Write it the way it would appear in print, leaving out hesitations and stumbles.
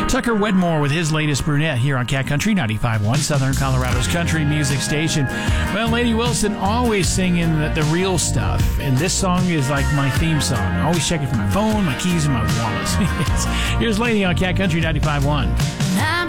Tucker Wedmore with his latest Brunette here on Cat Country 95.1, Southern Colorado's country music station. Well, Lady Wilson always singing the real stuff, and this song is like my theme song. I always check it for my phone, my keys, and my wallet. Here's Lady on Cat Country 95.1.